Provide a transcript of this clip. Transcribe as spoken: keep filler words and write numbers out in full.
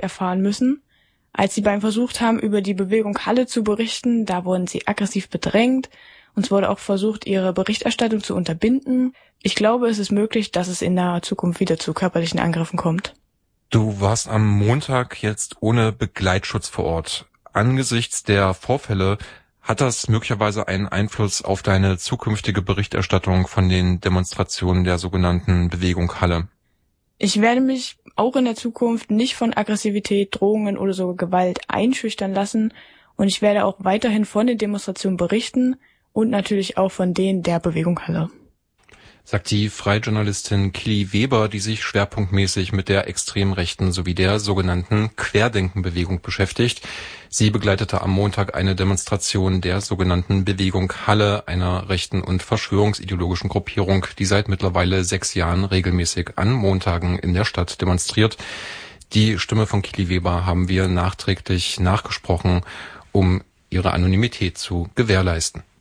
erfahren müssen. Als sie beim versucht haben, über die Bewegung Halle zu berichten, da wurden sie aggressiv bedrängt. Uns wurde auch versucht, ihre Berichterstattung zu unterbinden. Ich glaube, es ist möglich, dass es in naher Zukunft wieder zu körperlichen Angriffen kommt. Du warst am Montag jetzt ohne Begleitschutz vor Ort. Angesichts der Vorfälle, hat das möglicherweise einen Einfluss auf deine zukünftige Berichterstattung von den Demonstrationen der sogenannten Bewegung Halle? Ich werde mich auch in der Zukunft nicht von Aggressivität, Drohungen oder sogar Gewalt einschüchtern lassen und ich werde auch weiterhin von den Demonstrationen berichten und natürlich auch von denen der Bewegung Halle. Sagt die freie Journalistin Kili Weber, die sich schwerpunktmäßig mit der extremen Rechten sowie der sogenannten Querdenkenbewegung beschäftigt. Sie begleitete am Montag eine Demonstration der sogenannten Bewegung Halle, einer rechten und verschwörungsideologischen Gruppierung, die seit mittlerweile sechs Jahren regelmäßig an Montagen in der Stadt demonstriert. Die Stimme von Kili Weber haben wir nachträglich nachgesprochen, um ihre Anonymität zu gewährleisten.